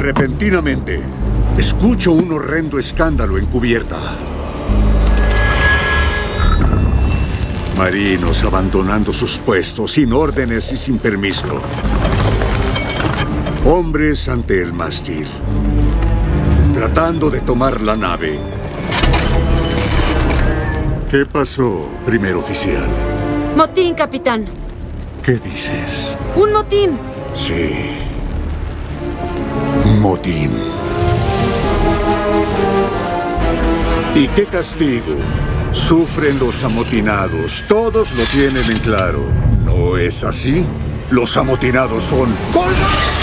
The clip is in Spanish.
Repentinamente, escucho un horrendo escándalo en cubierta. Marinos abandonando sus puestos, sin órdenes y sin permiso. Hombres ante el mástil, tratando de tomar la nave. ¿Qué pasó, primer oficial? Motín, capitán. ¿Qué dices? ¡Un motín! Sí. Motín. ¿Y qué castigo sufren los amotinados? Todos lo tienen en claro. ¿No es así? Los amotinados son... ¡Colgados!